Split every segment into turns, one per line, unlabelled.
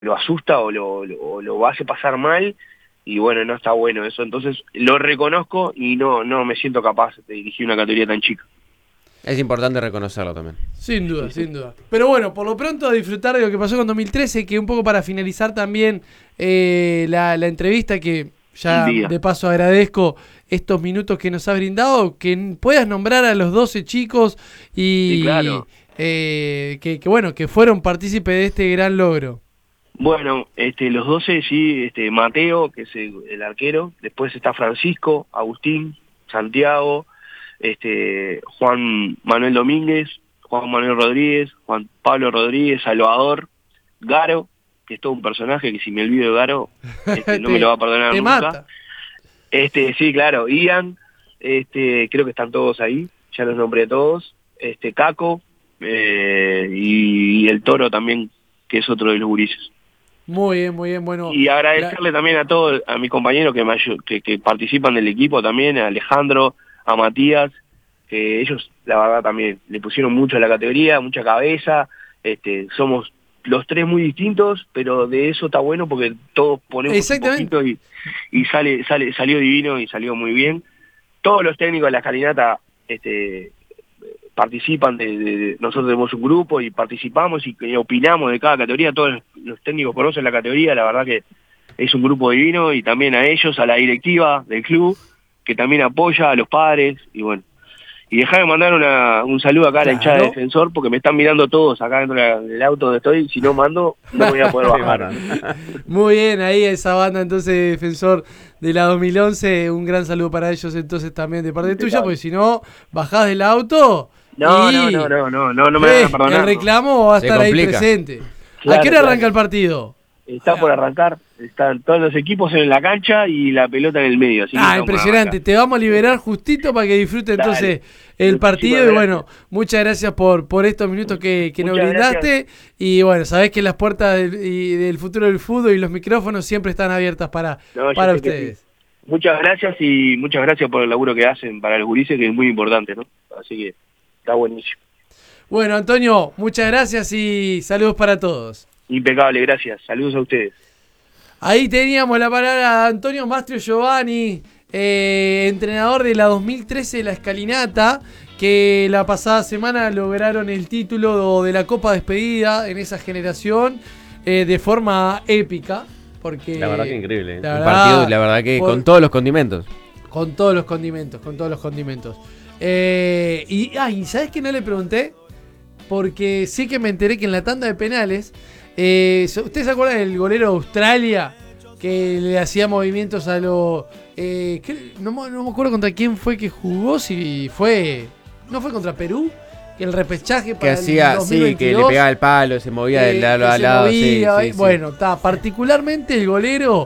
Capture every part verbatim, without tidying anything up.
lo asusta o lo, lo, o lo hace pasar mal, y bueno, no está bueno eso. Entonces lo reconozco y no, no me siento capaz de dirigir una categoría tan chica.
Es importante reconocerlo también.
Sin duda, sí, sin duda. Pero bueno, por lo pronto a disfrutar de lo que pasó con dos mil trece, que un poco para finalizar también eh, la, la entrevista, que ya de paso agradezco estos minutos que nos ha brindado, que puedas nombrar a los doce chicos y
sí, claro.
eh, que, que bueno, que fueron partícipes de este gran logro.
Bueno, este, los doce, sí, este, Mateo, que es el, el arquero, después está Francisco, Agustín, Santiago, este, Juan Manuel Domínguez, Juan Manuel Rodríguez, Juan Pablo Rodríguez, Salvador, Garo, que es todo un personaje que si me olvido de Garo, este, no
te,
me lo va a perdonar
te
nunca.
Mata.
Este, sí, claro, Ian, este, creo que están todos ahí, ya los nombré a todos, este, Caco, eh, y, y el Toro también, que es otro de los gurises.
Muy bien, muy bien, bueno.
Y agradecerle la... también a todos, a mis compañeros que, me, que, que participan del equipo también, a Alejandro, a Matías, que ellos, la verdad, también le pusieron mucho a la categoría, mucha cabeza. Este, somos los tres muy distintos, pero de eso está bueno porque todos ponemos un poquito y, y sale, sale, salió divino y salió muy bien. Todos los técnicos de la escalinata este, participan, de, de, de nosotros tenemos un grupo y participamos y, y opinamos de cada categoría. Todos los, los técnicos conocen la categoría, la verdad que es un grupo divino, y también a ellos, a la directiva del club, que también apoya a los padres, y bueno. Y dejame mandar una, un saludo acá a la hinchada de Defensor, porque me están mirando todos acá dentro del auto donde estoy. Si no mando, no voy a poder bajar.
Muy bien, ahí esa banda entonces de Defensor de la dos mil once. Un gran saludo para ellos entonces también de parte tuya, porque si no, bajás del auto.
No,
y...
no, no, no, no, no, no me van a perdonar.
El reclamo va a estar ahí presente. Claro, ¿a qué hora claro. arranca el partido?
Está por arrancar, están todos los equipos en la cancha y la pelota en el medio. Así
ah, impresionante, te vamos a liberar justito para que disfrute entonces Dale. el partido. Y bueno, muchas gracias por, por estos minutos que, que nos brindaste. Gracias. Y bueno, sabés que las puertas del, y del futuro del fútbol y los micrófonos siempre están abiertas para, no, para ustedes.
Sí. Muchas gracias y muchas gracias por el laburo que hacen para los gurises, que es muy importante, ¿no? Así que está buenísimo.
Bueno, Antonio, muchas gracias y saludos para todos.
Impecable, gracias. Saludos a ustedes.
Ahí teníamos la palabra de Antonio Mastrio Giovanni, eh, entrenador de la dos mil trece de la Escalinata, que la pasada semana lograron el título de la Copa Despedida en esa generación eh, de forma épica. Porque,
la verdad que increíble.
La
Un
verdad,
partido, la verdad que por, con todos los condimentos.
Con todos los condimentos, con todos los condimentos. Eh, y, ah, ¿y sabes que no le pregunté? Porque sí que me enteré que en la tanda de penales... Eh, ¿Ustedes se acuerdan del golero de Australia? Que le hacía movimientos a los... Eh, no, no me acuerdo contra quién fue que jugó, si fue... ¿No fue contra Perú? El repechaje para
que hacía,
el dos mil veintidós,
sí, que le pegaba el palo, se movía eh, de lado a lado.
Movía,
sí, sí,
bueno, está sí. Particularmente el golero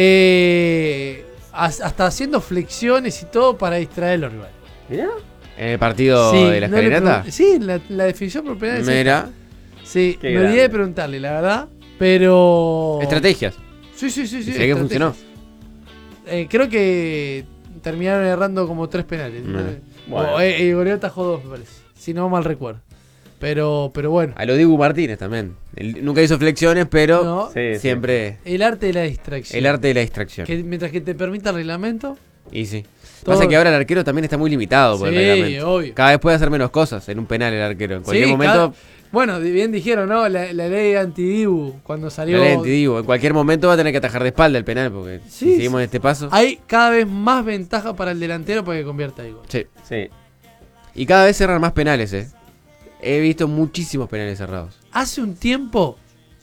eh, hasta haciendo flexiones y todo para distraer a los rivales.
¿Mirá? ¿En el partido
sí,
de la Escalinata?
No sí, la, la definición por penales.
Mira.
Sí, Qué me grande. olvidé de preguntarle, la verdad, pero...
Estrategias.
Sí, sí, sí. sí
¿Será que funcionó?
Eh, creo que terminaron errando como tres penales.
No. Bueno.
O, eh, el golero tajó dos, me parece. Si no mal recuerdo. Pero, pero bueno.
A lo Dibu Martínez también. Él nunca hizo flexiones, pero
no,
sí, siempre...
El arte de la distracción.
El arte de la distracción.
Que mientras que te permita el reglamento...
Y sí. Todo... Pasa que ahora el arquero también está muy limitado por
sí,
el reglamento.
Obvio.
Cada vez puede hacer menos cosas en un penal el arquero. En cualquier
sí,
momento...
Cada... Bueno, bien dijeron, ¿no? La, la ley anti-Dibu, cuando salió...
La ley anti-Dibu. En cualquier momento va a tener que atajar de espalda el penal, porque sí, si seguimos en este paso...
Hay cada vez más ventaja para el delantero para que convierta ahí.
Sí, sí. Y cada vez cerran más penales, ¿eh? He visto muchísimos penales cerrados.
Hace un tiempo...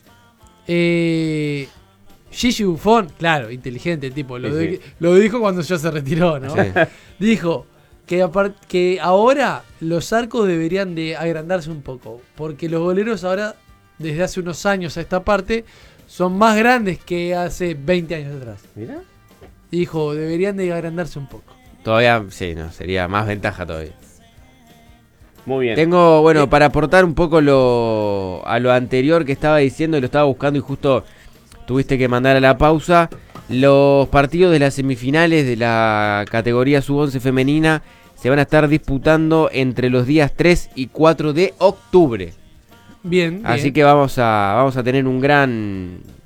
Eh... Gigi Buffon, claro, inteligente el tipo, lo, sí, de, sí. lo dijo cuando ya se retiró, ¿no? Sí. Dijo... Que, que ahora los arcos deberían de agrandarse un poco, porque los goleros ahora, desde hace unos años a esta parte, son más grandes que hace veinte años atrás.
Mira.
Dijo, deberían de agrandarse un poco.
Todavía, sí, no, sería más ventaja todavía. Muy bien. Tengo, bueno, eh, para aportar un poco lo, a lo anterior que estaba diciendo, y lo estaba buscando y justo tuviste que mandar a la pausa. Los partidos de las semifinales de la categoría sub once femenina se van a estar disputando entre los días tres y cuatro de octubre.
Bien,
Así
bien.
que vamos a, vamos a tener un gran